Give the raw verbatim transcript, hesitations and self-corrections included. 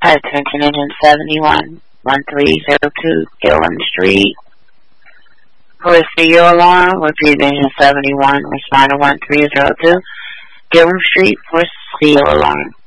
Attention Engine seventy-one, one three zero two, Gilliam Street. For a C E O alarm, repeat Engine seventy-one, respond to one three zero two, Gilliam Street for C E O alarm.